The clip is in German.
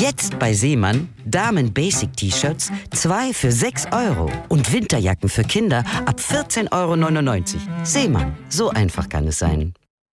Jetzt bei Seemann Damen-Basic-T-Shirts 2 für 6 € und Winterjacken für Kinder ab 14,99 €. Seemann, so einfach kann es sein.